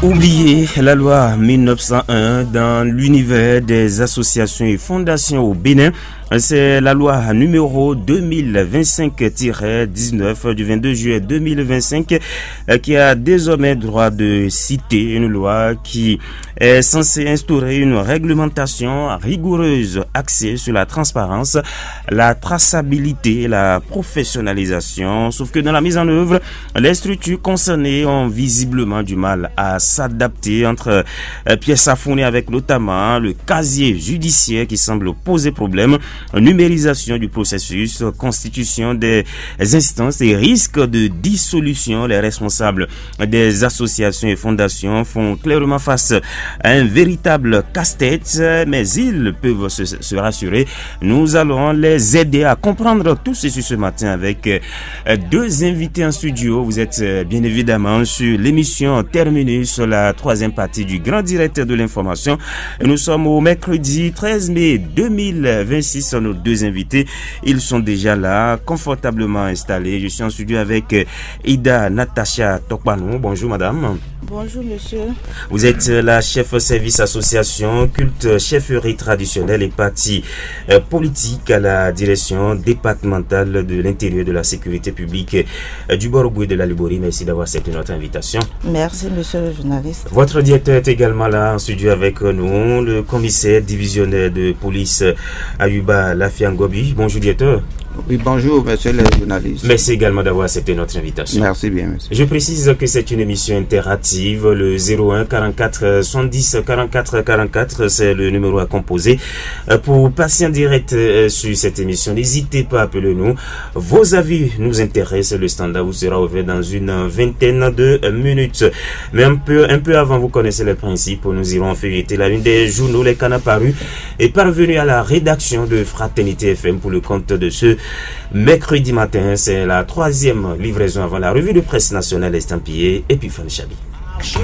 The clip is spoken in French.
Oublier la loi 1901 dans l'univers des associations et fondations au Bénin. C'est la loi numéro 2025-19 du 22 juillet 2025 qui a désormais droit de citer une loi qui est censée instaurer une réglementation rigoureuse axée sur la transparence, la traçabilité et la professionnalisation. Sauf que dans la mise en œuvre, les structures concernées ont visiblement du mal à s'adapter entre pièces à fournir avec notamment le casier judiciaire qui semble poser problème, numérisation du processus, constitution des instances et risque de dissolution. Les responsables des associations et fondations font clairement face à un véritable casse-tête, mais ils peuvent se rassurer. Nous allons les aider à comprendre tout ceci ce matin avec deux invités en studio. Vous êtes bien évidemment sur l'émission Terminus, la troisième partie du Grand Direct de l'information. Nous sommes au mercredi 13 mai 2026. Nos deux invités, ils sont déjà là, confortablement installés. Je suis en studio avec Ida Natacha Tokpanou. Bonjour madame. Bonjour monsieur. Vous êtes la chef service association, culte, chefferie traditionnelle et parti politique à la direction départementale de l'intérieur de la sécurité publique du Boroboué de la Liborie. Merci d'avoir accepté notre invitation. Merci monsieur le journaliste. Votre directeur est également là en studio avec nous, le commissaire divisionnaire de police Ayuba Lafiangobi. Bonjour directeur. Oui, bonjour, monsieur le journaliste. Merci également d'avoir accepté notre invitation. Merci bien, monsieur. Je précise que c'est une émission interactive. Le 01 44 70 44 44, c'est le numéro à composer. Pour passer en direct sur cette émission, n'hésitez pas à appeler nous. Vos avis nous intéressent. Le standard vous sera ouvert dans une vingtaine de minutes. Mais un peu avant, vous connaissez les principes. Nous irons feuilleter la une des journaux. Les canards parus est parvenu à la rédaction de Fraternité FM pour le compte de ce mercredi matin. C'est la troisième livraison avant la revue de presse nationale estampillée Epiphane Chabi.